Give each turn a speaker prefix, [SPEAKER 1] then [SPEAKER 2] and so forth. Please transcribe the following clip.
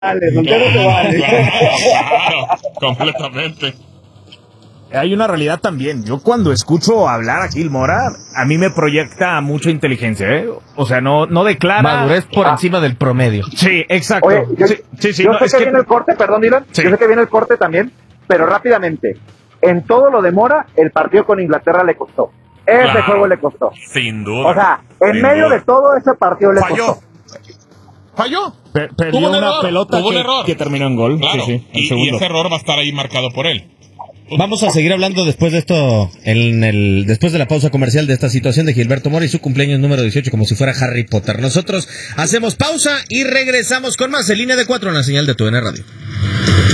[SPEAKER 1] vale, soltero se vale.
[SPEAKER 2] Claro, completamente.
[SPEAKER 3] Hay una realidad también. Yo cuando escucho hablar a Gil Mora, a mí me proyecta mucha inteligencia, ¿eh? O sea, no declara...
[SPEAKER 4] Madurez por encima del promedio.
[SPEAKER 3] Sí, exacto.
[SPEAKER 1] Oye, yo sé
[SPEAKER 3] es
[SPEAKER 1] que viene el corte, perdón, Dylan.
[SPEAKER 3] Sí.
[SPEAKER 1] Yo sé que viene el corte también, pero rápidamente. En todo lo de Mora, el partido con Inglaterra le costó. Ese juego le costó.
[SPEAKER 2] Sin duda.
[SPEAKER 1] O sea, en medio de todo ese partido le costó.
[SPEAKER 2] Falló.
[SPEAKER 3] Perdió
[SPEAKER 2] Tuvo un
[SPEAKER 3] una
[SPEAKER 2] error,
[SPEAKER 3] pelota
[SPEAKER 2] tuvo un error.
[SPEAKER 3] que terminó en gol.
[SPEAKER 2] Claro,
[SPEAKER 3] Sí,
[SPEAKER 2] y
[SPEAKER 3] segundo.
[SPEAKER 2] ese error va a estar ahí marcado por él.
[SPEAKER 5] Vamos a seguir hablando después de esto, después de la pausa comercial, de esta situación de Gilberto Mora y su cumpleaños número 18, como si fuera Harry Potter. Nosotros hacemos pausa y regresamos con más en Línea de 4 en la señal de TUDN Radio.